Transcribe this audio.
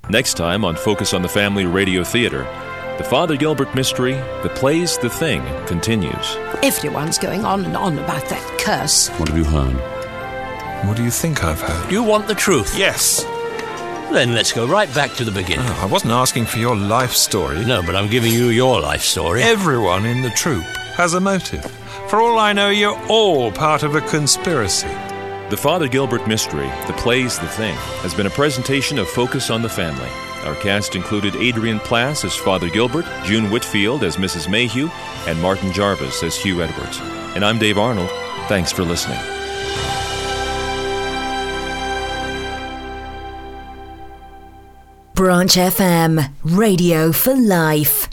Next time on Focus on the Family Radio Theatre, the Father Gilbert mystery that plays The Thing continues. Everyone's going on and on about that curse. What have you heard? What do you think I've heard? You want the truth? Yes. Then let's go right back to the beginning. Oh, I wasn't asking for your life story. No, but I'm giving you your life story. Everyone in the troupe has a motive. For all I know, you're all part of a conspiracy. The Father Gilbert mystery that plays The Thing has been a presentation of Focus on the Family. Our cast included Adrian Plass as Father Gilbert, June Whitfield as Mrs. Mayhew, and Martin Jarvis as Hugh Edwards. And I'm Dave Arnold. Thanks for listening. Branch FM, Radio for Life.